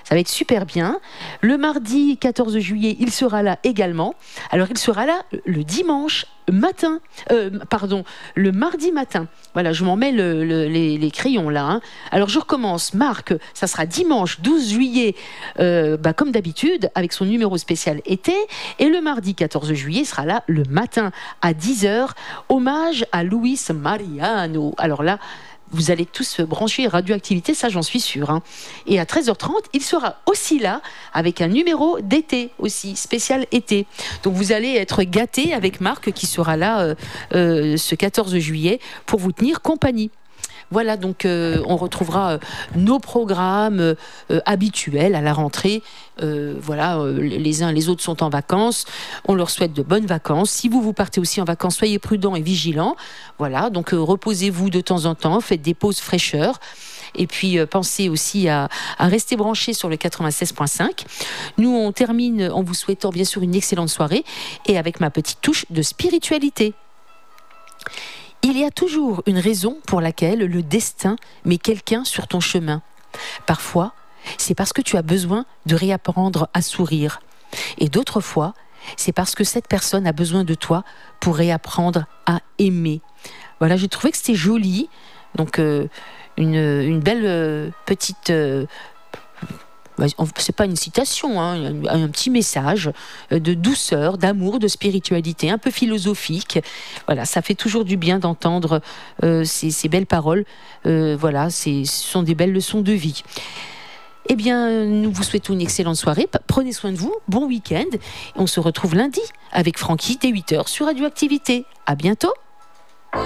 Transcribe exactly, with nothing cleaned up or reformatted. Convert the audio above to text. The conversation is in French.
Ça va être super bien. Le mardi quatorze juillet, il sera là également. Alors, il sera là le dimanche matin, euh, pardon, le mardi matin. Voilà, je m'en mets le, le, les, les crayons là. Hein. Alors, je recommence. Marc, ça sera dimanche douze juillet, euh, bah, comme d'habitude, avec son numéro spécial été. Et le mardi quatorze juillet sera là le matin à dix heures. Hommage à Luis Mariano. Alors là, vous allez tous brancher Radioactivité, ça j'en suis sûre. Hein. Et à treize heures trente, il sera aussi là avec un numéro d'été aussi, spécial été. Donc vous allez être gâtés avec Marc qui sera là euh, euh, ce quatorze juillet pour vous tenir compagnie. Voilà, donc euh, on retrouvera euh, nos programmes euh, habituels à la rentrée. Euh, voilà, euh, les uns les autres sont en vacances. On leur souhaite de bonnes vacances. Si vous, vous partez aussi en vacances, soyez prudents et vigilants. Voilà, donc euh, reposez-vous de temps en temps, faites des pauses fraîcheur. Et puis, euh, pensez aussi à, à rester branchés sur le quatre-vingt-seize virgule cinq. Nous, on termine en vous souhaitant bien sûr une excellente soirée et avec ma petite touche de spiritualité. Il y a toujours une raison pour laquelle le destin met quelqu'un sur ton chemin. Parfois, c'est parce que tu as besoin de réapprendre à sourire. Et d'autres fois, c'est parce que cette personne a besoin de toi pour réapprendre à aimer. Voilà, j'ai trouvé que c'était joli. Donc, euh, une, une belle euh, petite... Euh, c'est pas une citation, hein, un, un petit message de douceur, d'amour, de spiritualité, un peu philosophique. Voilà, ça fait toujours du bien d'entendre euh, ces, ces belles paroles. Euh, voilà, ce sont des belles leçons de vie. Eh bien, nous vous souhaitons une excellente soirée. Prenez soin de vous, bon week-end. On se retrouve lundi avec Francky dès huit heures sur Radioactivité. À bientôt.